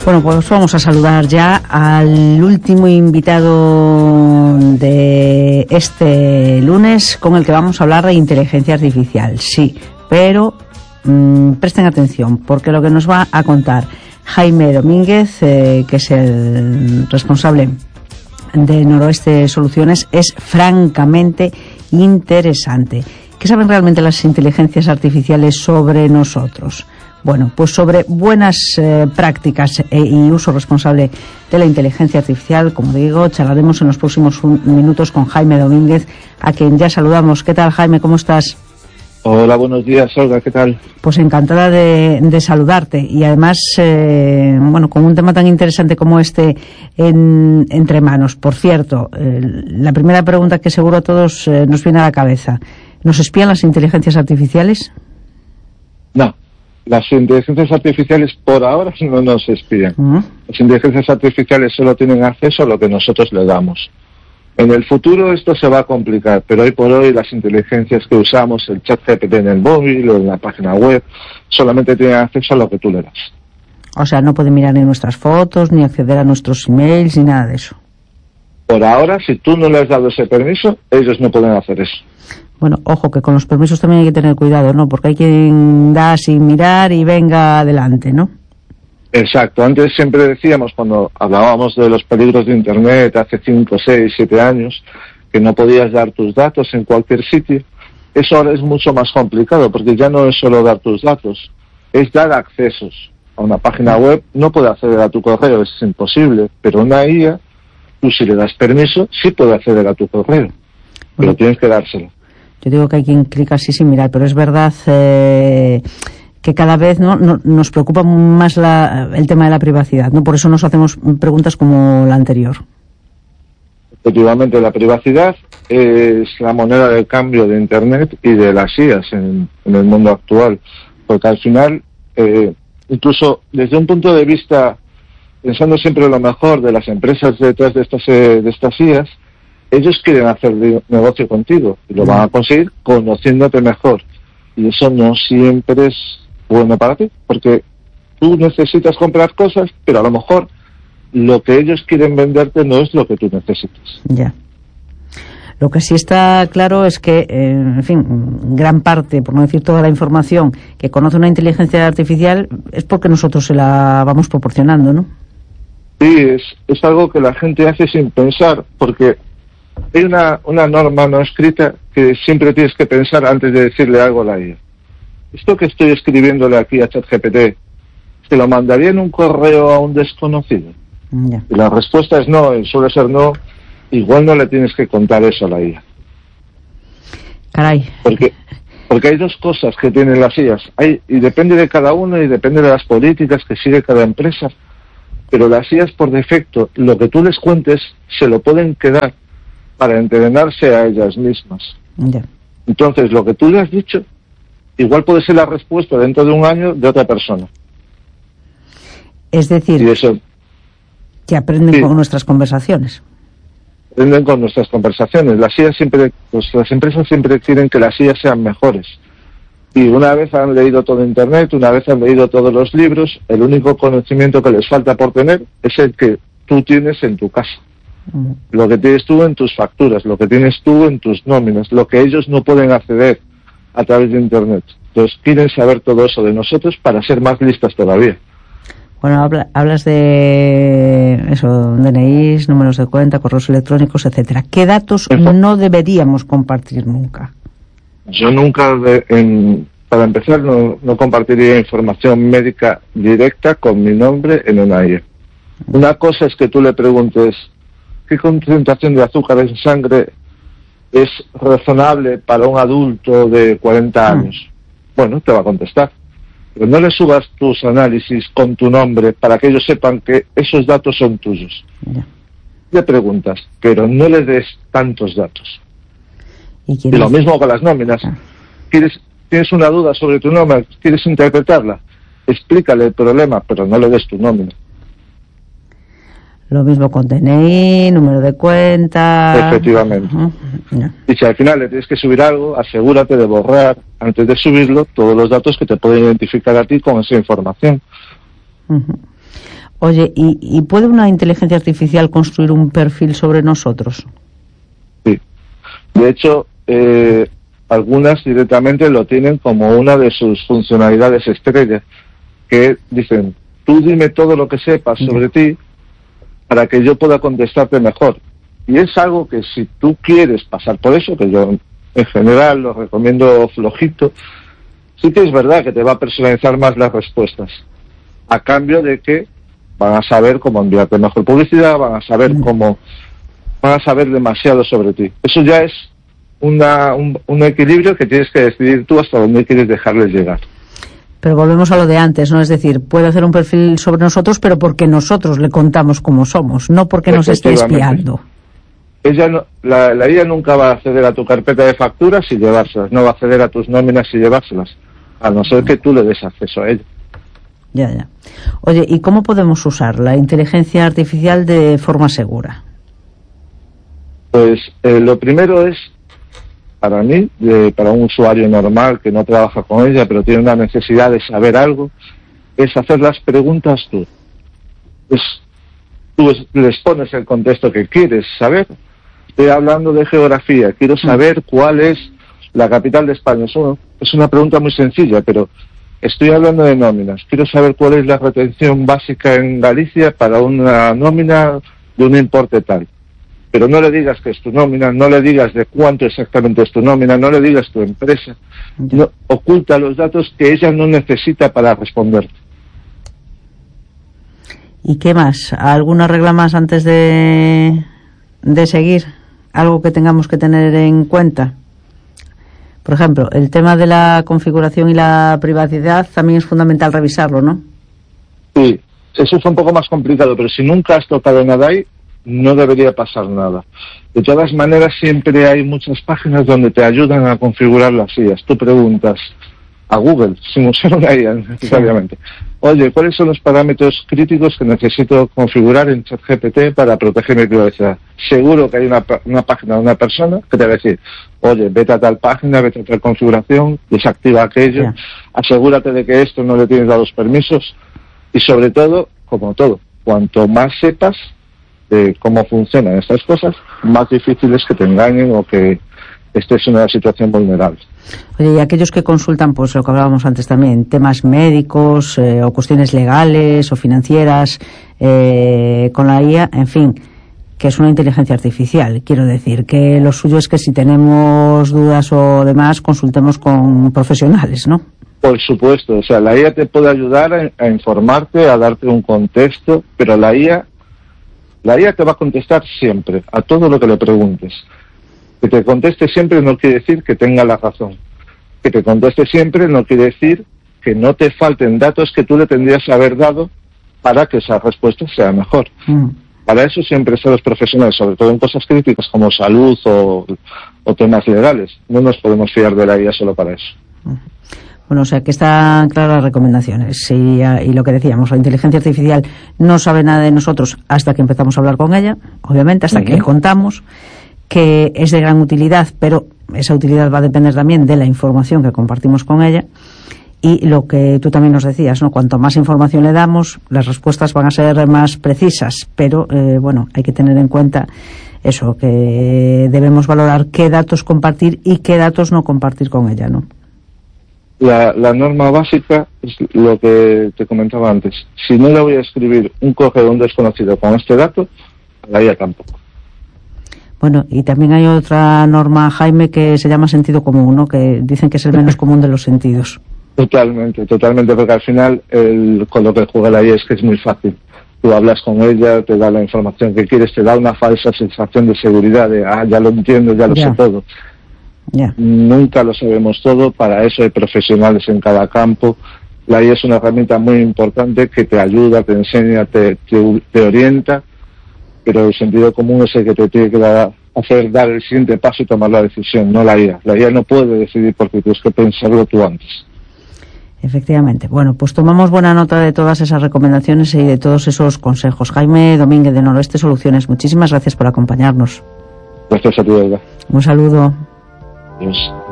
Bueno, pues vamos a saludar ya al último invitado de este lunes, con el que vamos a hablar de inteligencia artificial. Sí, pero presten atención, porque lo que nos va a contar Jaime Domínguez, que es el responsable de Noroeste Soluciones, es francamente interesante. ¿Qué saben realmente las inteligencias artificiales sobre nosotros? Bueno, pues sobre buenas prácticas y uso responsable de la inteligencia artificial, como digo, charlaremos en los próximos minutos con Jaime Domínguez, a quien ya saludamos. ¿Qué tal, Jaime? ¿Cómo estás? Hola, buenos días, Olga, ¿qué tal? Pues encantada de saludarte, y además, bueno, con un tema tan interesante como este entre manos. Por cierto, la primera pregunta que seguro a todos nos viene a la cabeza: ¿nos espían las inteligencias artificiales? No. Las inteligencias artificiales por ahora no nos espían. Las inteligencias artificiales solo tienen acceso a lo que nosotros le damos. En el futuro esto se va a complicar, pero hoy por hoy las inteligencias que usamos, el ChatGPT en el móvil o en la página web, solamente tienen acceso a lo que tú le das. O sea, no pueden mirar ni nuestras fotos, ni acceder a nuestros emails, ni nada de eso. Por ahora, si tú no le has dado ese permiso, ellos no pueden hacer eso. Bueno, ojo, que con los permisos también hay que tener cuidado, ¿no? Porque hay quien da sin mirar y venga adelante, ¿no? Exacto. Antes siempre decíamos, cuando hablábamos de los peligros de Internet hace 5, 6, 7 años, que no podías dar tus datos en cualquier sitio. Eso ahora es mucho más complicado, porque ya no es solo dar tus datos, es dar accesos. A una página web no puede acceder a tu correo, es imposible, pero una IA, tú si le das permiso, sí puede acceder a tu correo, pero tienes que dárselo. Yo digo que hay quien clica así sin mirar, pero es verdad que cada vez no nos preocupa más el tema de la privacidad, ¿no? Por eso nos hacemos preguntas como la anterior. Efectivamente, la privacidad es la moneda de cambio de Internet y de las IAs en el mundo actual, porque al final, incluso desde un punto de vista, pensando siempre lo mejor de las empresas detrás de estas IAs, ellos quieren hacer negocio contigo y lo van a conseguir conociéndote mejor. Y eso no siempre es bueno para ti, porque tú necesitas comprar cosas, pero a lo mejor lo que ellos quieren venderte no es lo que tú necesitas. Ya. Lo que sí está claro es que, en fin, gran parte, por no decir toda la información que conoce una inteligencia artificial es porque nosotros se la vamos proporcionando, ¿no? Sí, es algo que la gente hace sin pensar, porque hay una norma no escrita que siempre tienes que pensar antes de decirle algo a la IA. Esto que estoy escribiéndole aquí a ChatGPT, ¿se lo mandaría en un correo a un desconocido? Yeah. Y la respuesta es no, y suele ser no. Igual no le tienes que contar eso a la IA. Caray. Porque hay dos cosas que tienen las IAs. Y depende de cada uno y depende de las políticas que sigue cada empresa. Pero las IAs, por defecto, lo que tú les cuentes, se lo pueden quedar para entrenarse a ellas mismas. Yeah. Entonces, lo que tú le has dicho, igual puede ser la respuesta dentro de un año de otra persona. Es decir, y eso, que aprenden con nuestras conversaciones. Aprenden con nuestras conversaciones. Las empresas siempre quieren que las IAs sean mejores. Y una vez han leído todo Internet, una vez han leído todos los libros, el único conocimiento que les falta por tener es el que tú tienes en tu casa. Lo que tienes tú en tus facturas, lo que tienes tú en tus nóminas, lo que ellos no pueden acceder a través de Internet. Entonces quieren saber todo eso de nosotros para ser más listas todavía. Bueno, hablas de eso, DNIs, números de cuenta, correos electrónicos, etcétera. ¿Qué datos no deberíamos compartir nunca? Yo nunca, para empezar, no compartiría información médica directa con mi nombre en una IA. Una cosa es que tú le preguntes ¿qué concentración de azúcar en sangre es razonable para un adulto de 40 años? Bueno, te va a contestar. Pero no le subas tus análisis con tu nombre para que ellos sepan que esos datos son tuyos. Le preguntas, pero no le des tantos datos. Y lo mismo con las nóminas. ¿Tienes una duda sobre tu nómina? ¿Quieres interpretarla? Explícale el problema, pero no le des tu nómina. Lo mismo con DNI, número de cuenta. Efectivamente. Y si al final le tienes que subir algo, asegúrate de borrar, antes de subirlo, todos los datos que te pueden identificar a ti con esa información. Oye, ¿y puede una inteligencia artificial construir un perfil sobre nosotros? Sí. De hecho, algunas directamente lo tienen como una de sus funcionalidades estrellas, que dicen, tú dime todo lo que sepas sobre ti para que yo pueda contestarte mejor. Y es algo que si tú quieres pasar por eso, que yo en general lo recomiendo flojito, sí que es verdad que te va a personalizar más las respuestas, a cambio de que van a saber cómo enviarte mejor publicidad, van a saber demasiado sobre ti. Eso ya es un equilibrio que tienes que decidir tú hasta dónde quieres dejarles llegar. Pero volvemos a lo de antes, ¿no? Es decir, puede hacer un perfil sobre nosotros, pero porque nosotros le contamos cómo somos, no porque nos esté espiando. La IA nunca va a acceder a tu carpeta de facturas y llevárselas, no va a acceder a tus nóminas y llevárselas, a no ser que tú le des acceso a ella. Ya. Oye, ¿y cómo podemos usar la inteligencia artificial de forma segura? Pues lo primero es, para mí, para un usuario normal que no trabaja con ella, pero tiene una necesidad de saber algo, es hacer las preguntas tú. Tú les pones el contexto que quieres saber. Estoy hablando de geografía, quiero saber cuál es la capital de España. Es una pregunta muy sencilla, pero estoy hablando de nóminas. Quiero saber cuál es la retención básica en Galicia para una nómina de un importe tal. Pero no le digas que es tu nómina, no le digas de cuánto exactamente es tu nómina, no le digas tu empresa. No, oculta los datos que ella no necesita para responderte. ¿Y qué más? ¿Alguna regla más antes de seguir? ¿Algo que tengamos que tener en cuenta? Por ejemplo, el tema de la configuración y la privacidad también es fundamental revisarlo, ¿no? Sí, eso es un poco más complicado, pero si nunca has tocado nada ahí, no debería pasar nada. De todas maneras, siempre hay muchas páginas donde te ayudan a configurar las IAs. Tú preguntas a Google, sin usar una IA necesariamente. Oye, ¿cuáles son los parámetros críticos que necesito configurar en ChatGPT para proteger mi privacidad? Seguro que hay una página de una persona que te va a decir, oye, vete a tal página, vete a tal configuración, desactiva aquello, asegúrate de que esto no le tienes dados permisos y sobre todo, como todo, cuanto más sepas de cómo funcionan estas cosas, más difícil es que te engañen o que estés en una situación vulnerable. Oye, y aquellos que consultan, pues lo que hablábamos antes también, temas médicos o cuestiones legales o financieras con la IA, en fin, que es una inteligencia artificial. Quiero decir que lo suyo es que si tenemos dudas o demás, consultemos con profesionales, ¿no? Por supuesto, o sea, la IA te puede ayudar a informarte, a darte un contexto, pero la IA te va a contestar siempre, a todo lo que le preguntes. Que te conteste siempre no quiere decir que tenga la razón. Que te conteste siempre no quiere decir que no te falten datos que tú le tendrías que haber dado para que esa respuesta sea mejor. Para eso siempre están los profesionales, sobre todo en cosas críticas como salud o temas legales. No nos podemos fiar de la IA solo para eso. Bueno, o sea que están claras las recomendaciones y lo que decíamos, la inteligencia artificial no sabe nada de nosotros hasta que empezamos a hablar con ella, obviamente, hasta que le contamos, que es de gran utilidad, pero esa utilidad va a depender también de la información que compartimos con ella y lo que tú también nos decías, ¿no? Cuanto más información le damos, las respuestas van a ser más precisas, pero bueno, hay que tener en cuenta eso, que debemos valorar qué datos compartir y qué datos no compartir con ella, ¿no? La norma básica es lo que te comentaba antes. Si no le voy a escribir un correo a un desconocido con este dato, a la IA tampoco. Bueno, y también hay otra norma, Jaime, que se llama sentido común, ¿no? Que dicen que es el menos común de los sentidos. Totalmente, porque al final con lo que juega la IA es que es muy fácil. Tú hablas con ella, te da la información que quieres, te da una falsa sensación de seguridad, de ya lo entiendo, ya lo sé todo. Nunca lo sabemos todo, para eso hay profesionales en cada campo. La IA es una herramienta muy importante que te ayuda, te enseña, te orienta, pero el sentido común es el que te tiene que dar el siguiente paso y tomar la decisión, no la IA. La IA no puede decidir porque tienes que pensarlo tú antes. Efectivamente. Bueno, pues tomamos buena nota de todas esas recomendaciones y de todos esos consejos. Jaime Domínguez, de Noroeste Soluciones, muchísimas gracias por acompañarnos. Gracias a ti, Olga. Un saludo. Adiós.